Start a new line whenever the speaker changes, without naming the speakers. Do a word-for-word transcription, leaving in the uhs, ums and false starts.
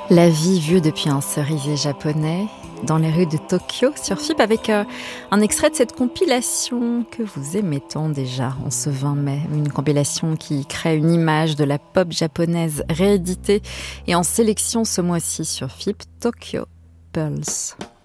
La vie vue depuis un cerisier japonais dans les rues de Tokyo sur F I B avec euh, un extrait de cette compilation que vous aimez tant déjà en ce vingt mai. Une compilation qui crée une image de la pop japonaise rééditée et en sélection ce mois-ci sur F I B, Tokyo Pulse.